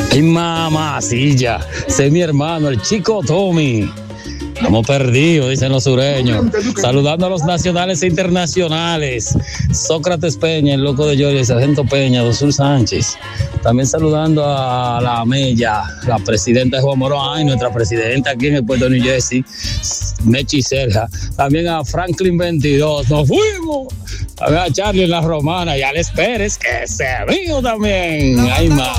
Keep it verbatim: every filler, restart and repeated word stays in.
Ay, mamacilla, ese es mi hermano, el chico Tommy. Estamos perdidos, dicen los sureños. Saludando a los nacionales e internacionales. Sócrates Peña, el loco de Yoli, el sargento Peña, Dosul Sánchez. También saludando a la Mella, la presidenta de Juan Morón, ay, nuestra presidenta aquí en el puerto de New Jersey, Mechi Serja. También a Franklin veintidós, nos fuimos. A ver a Charlie en la Romana y a Alex Pérez, que se vino también. Ay, ma.